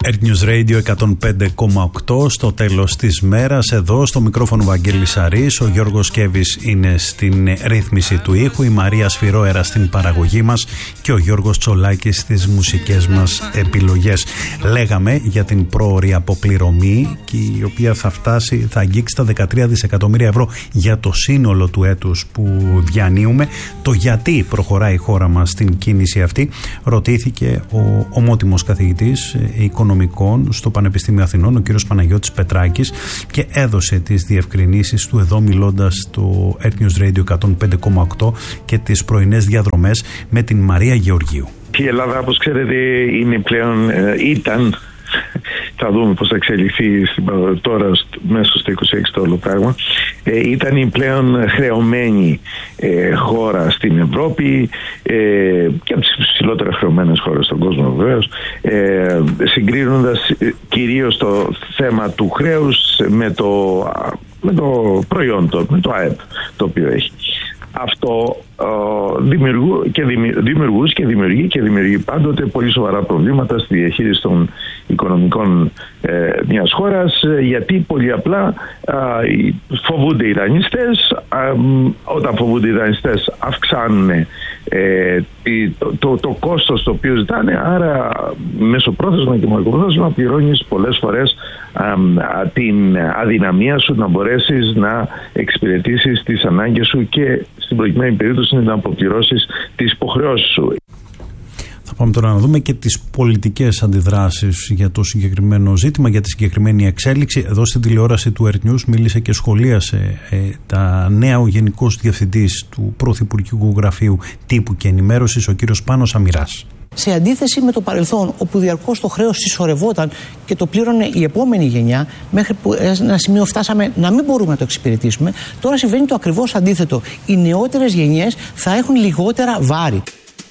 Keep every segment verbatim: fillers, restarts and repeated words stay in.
Earth News Radio εκατόν πέντε κόμμα οκτώ στο τέλος της μέρας. Εδώ στο μικρόφωνο Βαγγέλης Σαρής, ο Γιώργος Κέβης είναι στην ρύθμιση του ήχου, η Μαρία Σφυρόερα στην παραγωγή μας και ο Γιώργος Τσολάκης στις μουσικές μας επιλογές. Λέγαμε για την πρόωρη αποπληρωμή, η οποία θα φτάσει, θα αγγίξει τα δεκατρία δισεκατομμύρια ευρώ για το σύνολο του έτους που διανύουμε. Το γιατί προχωράει η χώρα μας στην κίνηση αυτή ρωτήθηκε ο ομότιμος καθηγητής οικονομικών στο Πανεπιστήμιο Αθηνών, ο κύριος Παναγιώτης Πετράκης, και έδωσε τις διευκρινήσεις του εδώ μιλώντας στο Earth News Radio εκατόν πέντε κόμμα οκτώ και τις πρωινές διαδρομές με την Μαρία Γεωργίου. Η Ελλάδα, όπως ξέρετε, είναι πλέον, ήταν, θα δούμε πώς θα εξελιχθεί τώρα μέσα στο είκοσι έξι το όλο πράγμα, ε, ήταν η πλέον χρεωμένη ε, χώρα στην Ευρώπη ε, και από τις ψηλότερα χρεωμένες χώρες στον κόσμο βεβαίως, ε, συγκρίνοντας κυρίως το θέμα του χρέους με το, με το προϊόν, το, με το ΑΕΠ το οποίο έχει. Αυτό ε, δημιουργού και δημιουργούς και δημιουργεί και δημιουργεί πάντοτε πολύ σοβαρά προβλήματα στη διαχείριση των οικονομικών ε, μιας χώρας, ε, γιατί πολύ απλά ε, φοβούνται οι δανειστές. Ε, όταν φοβούνται οι δανειστές αυξάνουν ε, το, το, το κόστος το οποίο ζητάνε, άρα μεσοπρόθεσμα και μακροπρόθεσμα πληρώνεις πολλές φορές α, α, την αδυναμία σου να μπορέσεις να εξυπηρετήσεις τις ανάγκες σου και στην προκειμένη περίπτωση να αποπληρώσεις τις υποχρεώσεις σου. Θα πάμε τώρα να δούμε και τις πολιτικές αντιδράσεις για το συγκεκριμένο ζήτημα, για τη συγκεκριμένη εξέλιξη. Εδώ στην τηλεόραση του Earth News μίλησε και σχολίασε ε, τα νέα ο Γενικός Διευθυντής του Πρωθυπουργικού Γραφείου Τύπου και Ενημέρωσης, ο κύριος Πάνος Αμυράς. Σε αντίθεση με το παρελθόν, όπου διαρκώς το χρέος συσσωρευόταν και το πλήρωνε η επόμενη γενιά, μέχρι που ένα σημείο φτάσαμε να μην μπορούμε να το εξυπηρετήσουμε, τώρα συμβαίνει το ακριβώς αντίθετο. Οι νεότερες γενιές θα έχουν λιγότερα βάρη.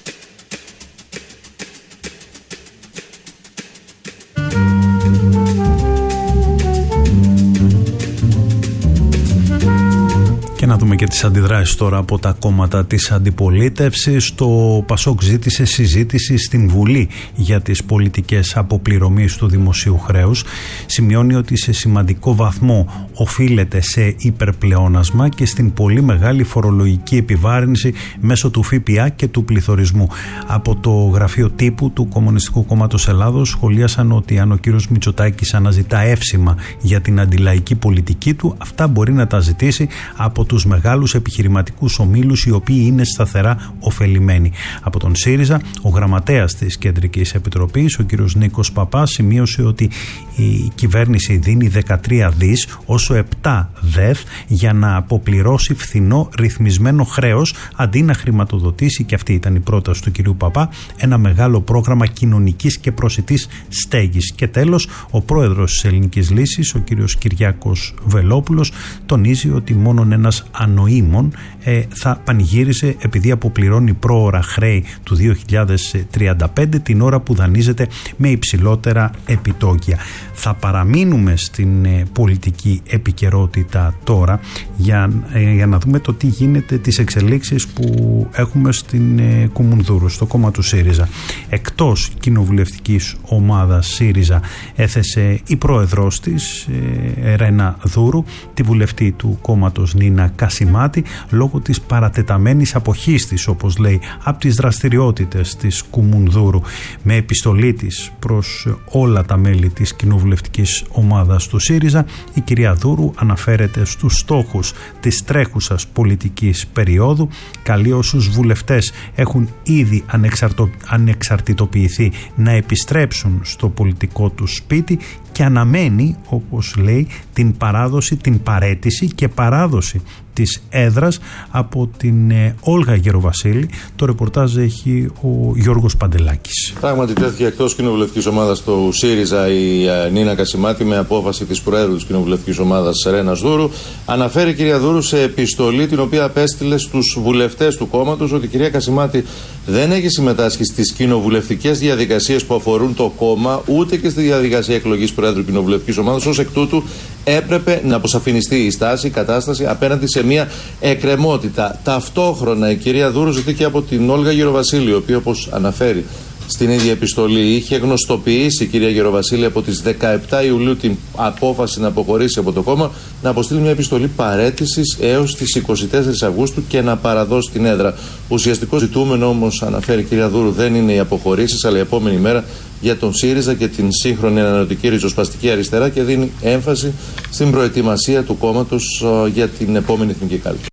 Και να δούμε και τις αντιδράσεις τώρα από τα κόμματα της αντιπολίτευσης. Το ΠΑΣΟΚ ζήτησε συζήτηση στην Βουλή για τις πολιτικές αποπληρωμής του δημοσίου χρέους. Σημειώνει ότι σε σημαντικό βαθμό οφείλεται σε υπερπλεόνασμα και στην πολύ μεγάλη φορολογική επιβάρυνση μέσω του ΦΠΑ και του πληθωρισμού. Από το Γραφείο Τύπου του Κομμουνιστικού Κόμματος Ελλάδος σχολίασαν ότι αν ο κύριος Μητσοτάκης αναζητά εύσημα για την αντιλαϊκή πολιτική του, αυτά μπορεί να τα ζητήσει από τους μεγάλους επιχειρηματικούς ομίλους, οι οποίοι είναι σταθερά ωφελημένοι. Από τον ΣΥΡΙΖΑ, ο γραμματέας της Κεντρικής Επιτροπής, ο κύριος Νίκος Παπάς, σημείωσε ότι η κυβέρνηση δίνει δεκατρία δις όσο επτά ΔΕΘ για να αποπληρώσει φθηνό ρυθμισμένο χρέος, αντί να χρηματοδοτήσει, και αυτή ήταν η πρόταση του κυρίου Παπά, ένα μεγάλο πρόγραμμα κοινωνικής και προσιτής στέγης. Και τέλος, ο πρόεδρος της Ελληνικής Λύσης, ο κύριος Κυριάκος Βελόπουλος, τονίζει ότι μόνον ένας ανοήμων ε, θα πανηγύρισε επειδή αποπληρώνει πρόωρα χρέη του δύο χιλιάδες τριάντα πέντε, την ώρα που δανείζεται με υψηλότερα επιτόκια. Θα παραμείνουμε στην ε, πολιτική επικαιρότητα τώρα για, ε, για να δούμε το τι γίνεται, τις εξελίξεις που έχουμε στην ε, Κουμουνδούρου, στο κόμμα του ΣΥΡΙΖΑ. Εκτός κοινοβουλευτικής ομάδας ΣΥΡΙΖΑ έθεσε η πρόεδρος της, ε, Ρένα Δούρου, τη βουλευτή του κόμματος Νίνα Κασιμάτη, λόγω της παρατεταμένης αποχής της, όπως λέει, από τις δραστηριότητες της Κουμουνδούρου. Με επιστολή της προς όλα τα μέλη της κοινοβουλευτικής ομάδας του ΣΥΡΙΖΑ, η κυρία Δούρου αναφέρεται στους στόχους της τρέχουσας πολιτικής περίοδου, καλεί όσους βουλευτές έχουν ήδη ανεξαρτο... ανεξαρτητοποιηθεί να επιστρέψουν στο πολιτικό του σπίτι και αναμένει, όπως λέει, την παράδοση, την παραίτηση και παράδοση της έδρας από την ε, Όλγα Γεροβασίλη. Το ρεπορτάζ έχει ο Γιώργος Παντελάκης. Πράγματι τέθηκε εκτός κοινοβουλευτικής ομάδας του ΣΥΡΙΖΑ η ε, Νίνα Κασιμάτη με απόφαση της Προέδρου της κοινοβουλευτικής ομάδας Ρένας Δούρου. Αναφέρει η κυρία Δούρου σε επιστολή την οποία απέστειλε στους βουλευτές του κόμματος ότι η κυρία Κασιμάτη δεν έχει συμμετάσχει στις κοινοβουλευτικές διαδικασίες που αφορούν το κόμμα, ούτε και στη διαδικασία εκλογής Προέδρου κοινοβουλευτικής ομάδας. Ως εκ τούτου έπρεπε να αποσαφινιστεί η στάση, η κατάσταση απέναντι σε μια εκκρεμότητα. Ταυτόχρονα η κυρία Δούρου ζητεί και από την Όλγα Γεροβασίλη, η οποία, όπως αναφέρει στην ίδια επιστολή. Είχε γνωστοποιήσει η κυρία Γεροβασίλη από τις δεκαεπτά Ιουλίου την απόφαση να αποχωρήσει από το κόμμα, να αποστείλει μια επιστολή παραίτησης έως τις είκοσι τέσσερις Αυγούστου και να παραδώσει την έδρα. Ουσιαστικό ζητούμενο όμως, αναφέρει η κυρία Δούρου, δεν είναι οι αποχωρήσεις, αλλά η επόμενη μέρα για τον ΣΥΡΙΖΑ και την σύγχρονη ανανεωτική ριζοσπαστική αριστερά, και δίνει έμφαση στην προετοιμασία του κόμματος για την επόμενη εθνική κάλπη.